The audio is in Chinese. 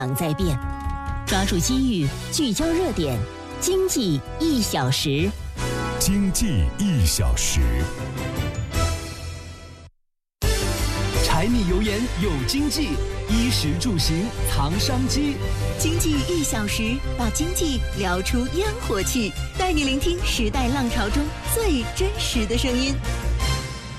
在变，抓住机遇，聚焦热点，经济1小时。 经济1小时。 柴米油盐有经济，衣食住行藏商机。 经济1小时，把经济聊出烟火气，带你聆听时代浪潮中最真实的声音。